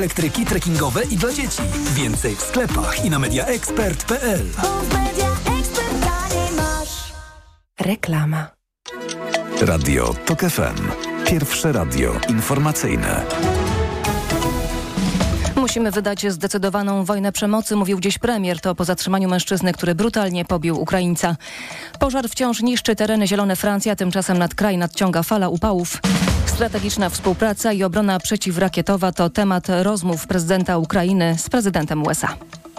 Elektryki trekkingowe i dla dzieci. Więcej w sklepach i na mediaexpert.pl. Reklama. Radio TOK FM. Pierwsze radio informacyjne. Musimy wydać zdecydowaną wojnę przemocy, mówił dziś premier. To po zatrzymaniu mężczyzny, który brutalnie pobił Ukraińca. Pożar wciąż niszczy tereny zielone Francji, a tymczasem nad kraj nadciąga fala upałów. Strategiczna współpraca i obrona przeciwrakietowa to temat rozmów prezydenta Ukrainy z prezydentem USA.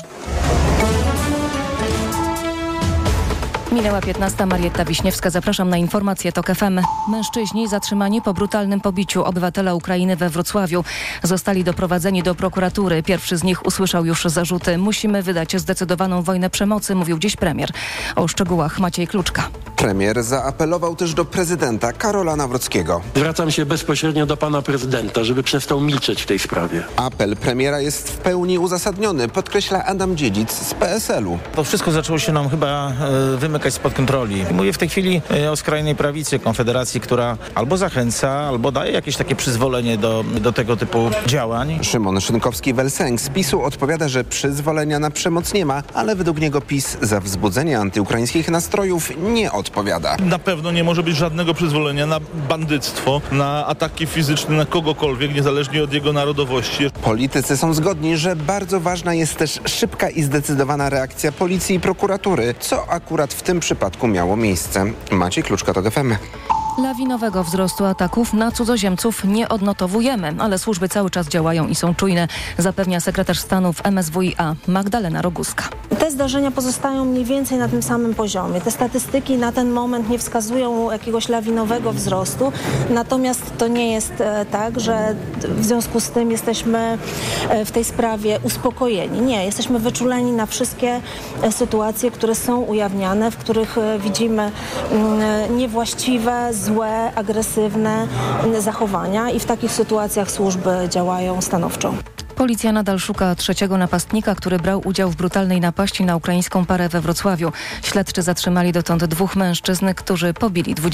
Minęła 15. Marietta Wiśniewska. Zapraszam na informacje TOK FM. Mężczyźni zatrzymani po brutalnym pobiciu obywatela Ukrainy we Wrocławiu zostali doprowadzeni do prokuratury. Pierwszy z nich usłyszał już zarzuty. Musimy wydać zdecydowaną wojnę przemocy, mówił dziś premier. O szczegółach Maciej Kluczka. Premier zaapelował też do prezydenta Karola Nawrockiego. Zwracam się bezpośrednio do pana prezydenta, żeby przestał milczeć w tej sprawie. Apel premiera jest w pełni uzasadniony, podkreśla Adam Dziedzic z PSL-u. To wszystko zaczęło się nam chyba wymykać spod kontroli. Mówię w tej chwili o skrajnej prawicy Konfederacji, która albo zachęca, albo daje jakieś takie przyzwolenie do tego typu działań. Szymon Szynkowski-Welsenk z PiS-u odpowiada, że przyzwolenia na przemoc nie ma, ale według niego PiS za wzbudzenie antyukraińskich nastrojów nie odpowiada. Na pewno nie może być żadnego przyzwolenia na bandyctwo, na ataki fizyczne na kogokolwiek, niezależnie od jego narodowości. Politycy są zgodni, że bardzo ważna jest też szybka i zdecydowana reakcja policji i prokuratury, co akurat w tym przypadku miało miejsce. Maciej Kluczka, TOK FM. Lawinowego wzrostu ataków na cudzoziemców nie odnotowujemy, ale służby cały czas działają i są czujne, zapewnia sekretarz stanu w MSWiA Magdalena Roguska. Te zdarzenia pozostają mniej więcej na tym samym poziomie. Te statystyki na ten moment nie wskazują jakiegoś lawinowego wzrostu, natomiast to nie jest tak, że w związku z tym jesteśmy w tej sprawie uspokojeni. Nie, jesteśmy wyczuleni na wszystkie sytuacje, które są ujawniane, w których widzimy niewłaściwe, złe, agresywne zachowania i w takich sytuacjach służby działają stanowczo. Policja nadal szuka trzeciego napastnika, który brał udział w brutalnej napaści na ukraińską parę we Wrocławiu. Śledczy zatrzymali dotąd 2 mężczyzn, którzy pobili